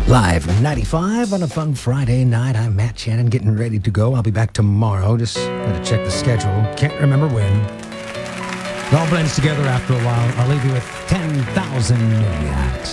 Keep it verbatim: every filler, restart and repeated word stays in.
Live from ninety-five on a fun Friday night. I'm Matt Shannon, getting ready to go. I'll be back tomorrow. Just gotta check the schedule. Can't remember when. It all blends together after a while. I'll leave you with ten thousand Maniacs.